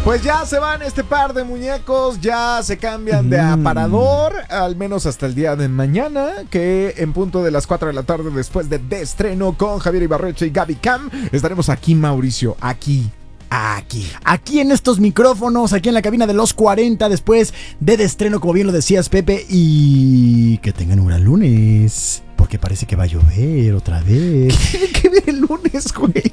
Pues ya se van este par de muñecos, ya se cambian de aparador, al menos hasta el día de mañana, que en punto de las 4 de la tarde, después de estreno con Javier Ibarreche y Gaby Cam, estaremos aquí, Mauricio, aquí en estos micrófonos, aquí en la cabina de los 40, después de estreno, como bien lo decías, Pepe, y que tengan un gran lunes, porque parece que va a llover otra vez. ¿Qué ver el lunes, güey?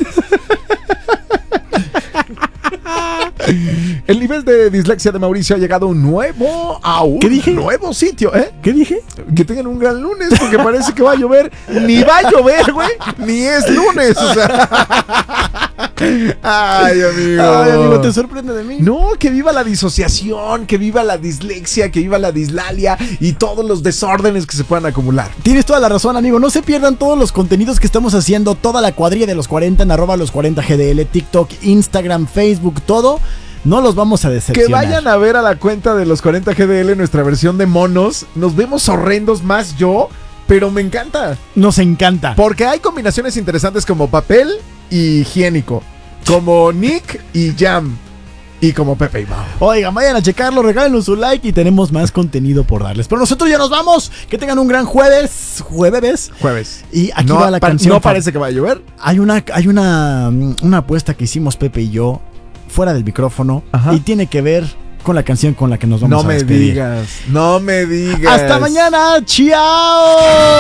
El nivel de dislexia de Mauricio ha llegado a un nuevo sitio, ¿eh? ¿Qué dije? Que tengan un gran lunes, porque parece que va a llover. Ni va a llover, güey, ni es lunes, o sea. Ay, amigo, ¿te sorprende de mí? No, que viva la disociación, que viva la dislexia, que viva la dislalia y todos los desórdenes que se puedan acumular. Tienes toda la razón, amigo. No se pierdan todos los contenidos que estamos haciendo, toda la cuadrilla de los 40 en @los40GDL, TikTok, Instagram, Facebook, todo. No los vamos a decepcionar. Que vayan a ver a la cuenta de los 40GDL nuestra versión de monos. Nos vemos horrendos, más yo, pero me encanta. Nos encanta. Porque hay combinaciones interesantes como papel y higiénico, como Nick y Jam, y como Pepe y Mau. Oigan, vayan a checarlo, regálenos su like y tenemos más contenido por darles. Pero nosotros ya nos vamos. Que tengan un gran jueves. Y aquí va la canción. No parece que va a llover. Hay una apuesta que hicimos Pepe y yo fuera del micrófono. Ajá. Y tiene que ver con la canción con la que nos vamos a despedir. No me digas. Hasta mañana. ¡Chao!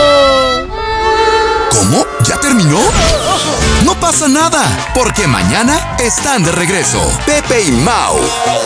¿Cómo? ¿Ya terminó? No pasa nada, porque mañana están de regreso Pepe y Mau.